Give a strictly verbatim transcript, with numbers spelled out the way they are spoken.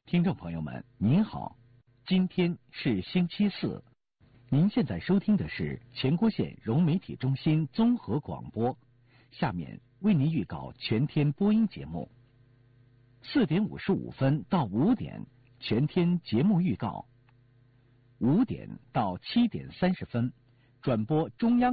听众朋友们，您好，今天是星期四，您现在收听的是前郭县融媒体中心综合广播，下面为您预告全天播音节目。四点五十五分到五点，全天节目预告；五点到七点三十分，转播中央。